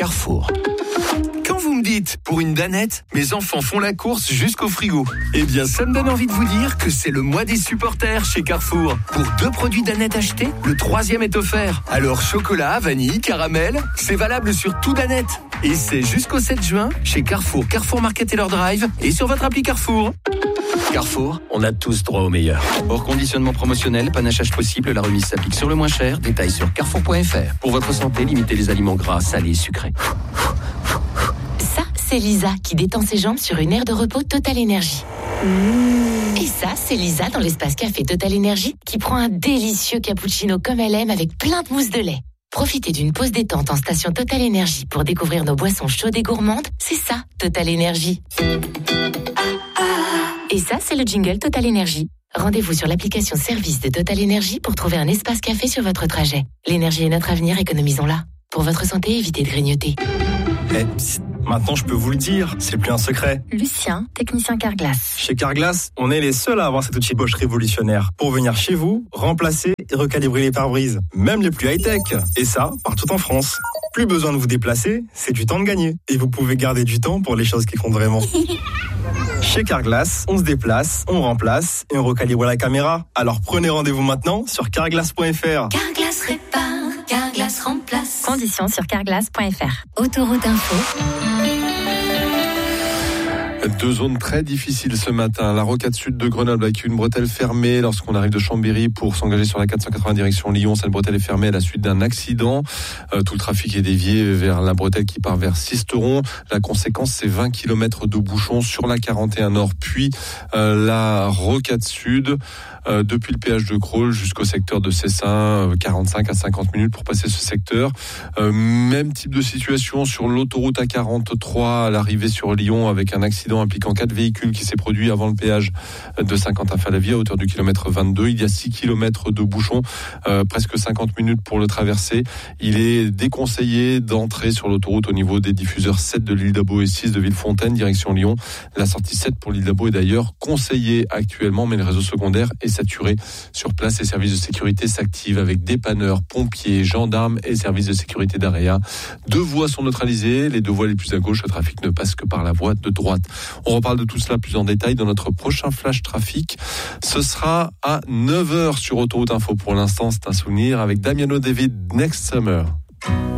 Carrefour. Quand vous me dites, pour une danette, mes enfants font la course jusqu'au frigo, eh bien ça me donne envie de vous dire que c'est le mois des supporters chez Carrefour. Pour 2 produits danette achetés, le 3e est offert. Alors chocolat, vanille, caramel, c'est valable sur tout danette. Et c'est jusqu'au 7 juin chez Carrefour, Carrefour Market et leur Drive et sur votre appli Carrefour. Carrefour, on a tous droit au meilleur. Hors conditionnement promotionnel, panachage possible, la remise s'applique sur le moins cher. Détails sur carrefour.fr. Pour votre santé, limitez les aliments gras, salés et sucrés. Ça, c'est Lisa qui détend ses jambes sur une aire de repos Total Énergie. Et ça, c'est Lisa dans l'espace café Total Énergie qui prend un délicieux cappuccino comme elle aime avec plein de mousse de lait. Profitez d'une pause détente en station Total Énergie pour découvrir nos boissons chaudes et gourmandes. C'est ça, Total Énergie. Et ça, c'est le jingle Total Énergie. Rendez-vous sur l'application service de Total Énergie pour trouver un espace café sur votre trajet. L'énergie est notre avenir, économisons-la. Pour votre santé, évitez de grignoter. Maintenant, je peux vous le dire, c'est plus un secret. Lucien, technicien Carglass. Chez Carglass, on est les seuls à avoir cet outil Bosch révolutionnaire pour venir chez vous, remplacer et recalibrer les pare-brises, même les plus high-tech. Et ça, partout en France. Plus besoin de vous déplacer, c'est du temps de gagner. Et vous pouvez garder du temps pour les choses qui comptent vraiment. Chez Carglass, on se déplace, on remplace et on recalibre la caméra. Alors prenez rendez-vous maintenant sur carglass.fr. Carglass répare, Carglass remplace. Conditions sur carglass.fr. Autoroute Info. 2 zones très difficiles ce matin. La rocade sud de Grenoble avec une bretelle fermée lorsqu'on arrive de Chambéry pour s'engager sur la 480 direction Lyon. Cette bretelle est fermée à la suite d'un accident. Tout le trafic est dévié vers la bretelle qui part vers Sisteron. La conséquence, c'est 20 km de bouchons sur la 41 Nord, puis la rocade sud depuis le péage de Crolles jusqu'au secteur de Cessin, 45 à 50 minutes pour passer ce secteur. Même type de situation sur l'autoroute A43 à l'arrivée sur Lyon avec un accident impliquant 4 véhicules qui s'est produit avant le péage de Saint-Quentin-Falavie à hauteur du kilomètre 22. Il y a 6 km de bouchons, presque 50 minutes pour le traverser. Il est déconseillé d'entrer sur l'autoroute au niveau des diffuseurs 7 de l'île d'Abo et 6 de Villefontaine, direction Lyon. La sortie 7 pour l'île d'Abo est d'ailleurs conseillée actuellement, mais le réseau secondaire est saturé. Sur place, les services de sécurité s'activent avec dépanneurs, pompiers, gendarmes et services de sécurité d'AREA. 2 voies sont neutralisées. Les 2 voies les plus à gauche, le trafic ne passe que par la voie de droite. On reparle de tout cela plus en détail dans notre prochain flash trafic. Ce sera à 9h sur Autoroute Info. Pour l'instant, c'est un souvenir avec Damiano David, Next Summer.